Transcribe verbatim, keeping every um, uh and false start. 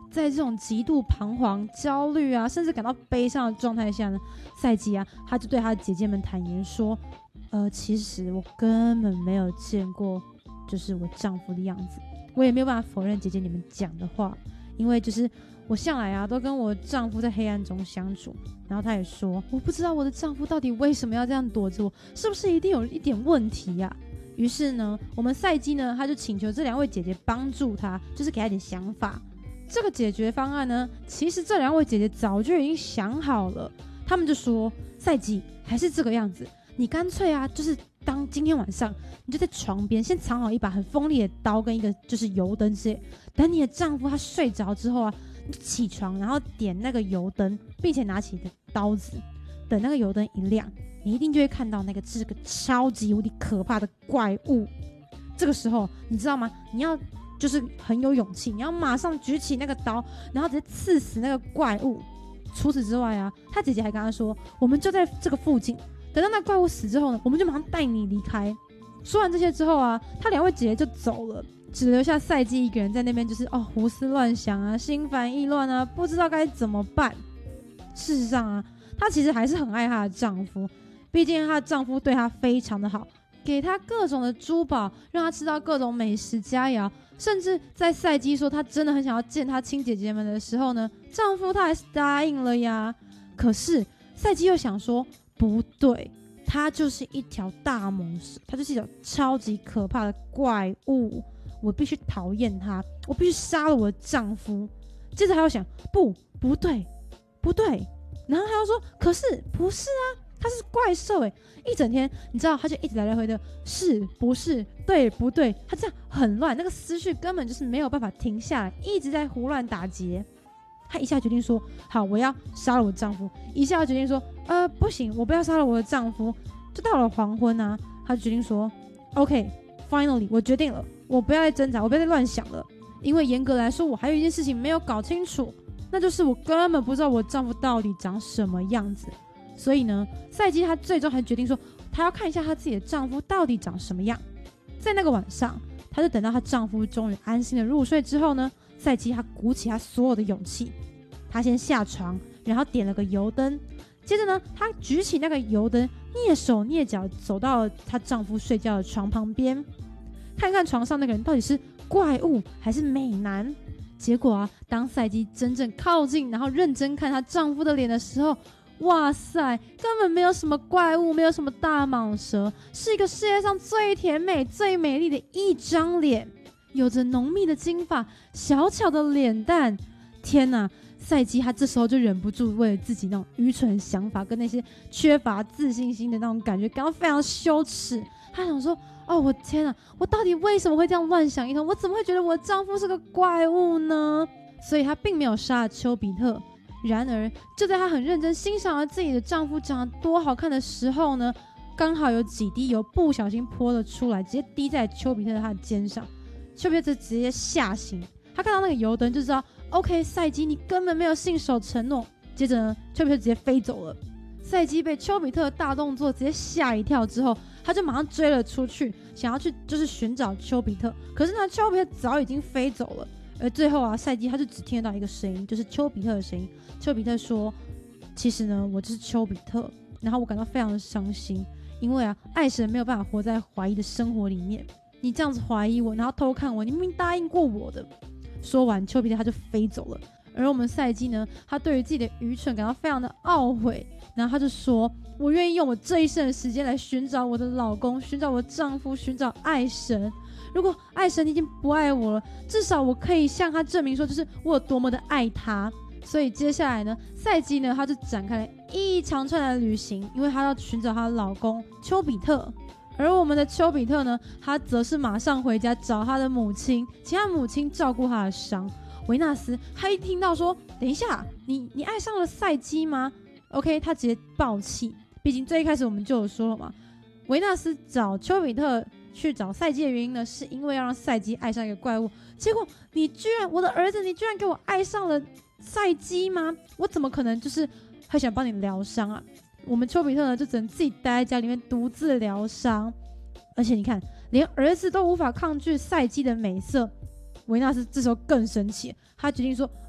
在这种极度彷徨、焦虑啊，甚至感到悲伤的状态下呢，赛姬啊，他就对他的姐姐们坦言说，呃，其实我根本没有见过，就是我丈夫的样子，我也没有办法否认姐姐你们讲的话，因为就是我向来啊都跟我丈夫在黑暗中相处。然后他也说，我不知道我的丈夫到底为什么要这样躲着我，是不是一定有一点问题呀、啊？于是呢，我们赛姬呢，他就请求这两位姐姐帮助他，就是给他一点想法。这个解决方案呢，其实这两位姐姐早就已经想好了。他们就说，赛姬还是这个样子，你干脆啊，就是当今天晚上你就在床边先藏好一把很锋利的刀跟一个就是油灯之类，等你的丈夫他睡着之后啊，你就起床，然后点那个油灯，并且拿起你的刀子，等那个油灯一亮，你一定就会看到那个是个超级无敌可怕的怪物。这个时候你知道吗？你要就是很有勇气，你要马上举起那个刀，然后直接刺死那个怪物。除此之外啊，他姐姐还跟他说，我们就在这个附近，等到那怪物死之后呢，我们就马上带你离开。说完这些之后啊，他两位姐姐就走了，只留下赛姬一个人在那边，就是哦胡思乱想啊，心烦意乱啊，不知道该怎么办。事实上啊，她其实还是很爱她的丈夫，毕竟她的丈夫对她非常的好，给她各种的珠宝，让她吃到各种美食佳肴，甚至在赛姬说她真的很想要见她亲姐姐们的时候呢，丈夫他还是答应了呀。可是赛姬又想说，不对，她就是一条大蟒蛇，她就是一条超级可怕的怪物，我必须讨厌她，我必须杀了我的丈夫。接着还要想，不，不对，不对，然后他又说，可是不是啊，他是怪兽哎！一整天，你知道，他就一直来来回的，是不是？对不对？他这样很乱，那个思绪根本就是没有办法停下来，一直在胡乱打结。他一下决定说，好，我要杀了我的丈夫；一下决定说，呃，不行，我不要杀了我的丈夫。就到了黄昏啊，他就决定说 ，OK，finally，、okay, 我决定了，我不要再挣扎，我不要再乱想了，因为严格来说，我还有一件事情没有搞清楚。那就是我根本不知道我丈夫到底长什么样子，所以呢，赛姬她最终还决定说，她要看一下她自己的丈夫到底长什么样。在那个晚上，她就等到她丈夫终于安心的入睡之后呢，赛姬她鼓起她所有的勇气，她先下床，然后点了个油灯，接着呢，她举起那个油灯，蹑手蹑脚走到了她丈夫睡觉的床旁边，看看床上那个人到底是怪物还是美男。结果啊，当赛姬真正靠近，然后认真看她丈夫的脸的时候，哇塞，根本没有什么怪物，没有什么大蟒蛇，是一个世界上最甜美、最美丽的一张脸，有着浓密的金发，小巧的脸蛋。天哪！赛姬她这时候就忍不住为了自己那种愚蠢的想法跟那些缺乏自信心的那种感觉感到非常羞耻。她想说，哦，我天啊，我到底为什么会这样乱想一通？我怎么会觉得我的丈夫是个怪物呢？所以她并没有杀了丘比特。然而就在她很认真欣赏了自己的丈夫长得多好看的时候呢，刚好有几滴油不小心泼了出来，直接滴在丘比特的他的肩上。丘比特直接吓醒，他看到那个油灯就知道 OK， 赛姬你根本没有信守承诺。接着呢，丘比特直接飞走了。赛姬被丘比特的大动作直接吓一跳之后，他就马上追了出去，想要去就是寻找丘比特。可是呢，丘比特早已经飞走了。而最后啊，赛姬他就只听到一个声音，就是丘比特的声音。丘比特说：“其实呢，我就是丘比特。”然后我感到非常的伤心，因为啊，爱神没有办法活在怀疑的生活里面。你这样子怀疑我，然后偷看我，你明明答应过我的。说完，丘比特他就飞走了。而我们赛姬呢，他对于自己的愚蠢感到非常的懊悔，然后他就说：“我愿意用我这一生的时间来寻找我的老公，寻找我的丈夫，寻找爱神。如果爱神已经不爱我了，至少我可以向他证明说，就是我有多么的爱他。”所以接下来呢，赛姬呢，他就展开了一长串的旅行，因为他要寻找她的老公丘比特。而我们的丘比特呢，他则是马上回家找他的母亲，请他母亲照顾他的伤。维纳斯他一听到说，等一下，你你爱上了赛姬吗 ？OK， 他直接爆气。毕竟最一开始我们就有说了嘛，维纳斯找丘比特去找赛姬的原因呢，是因为要让赛姬爱上一个怪物。结果你居然，我的儿子，你居然给我爱上了赛姬吗？我怎么可能就是会想帮你疗伤啊？我们丘比特呢，就只能自己待在家里面独自疗伤。而且你看，连儿子都无法抗拒赛姬的美色。维纳斯这时候更生气，他决定说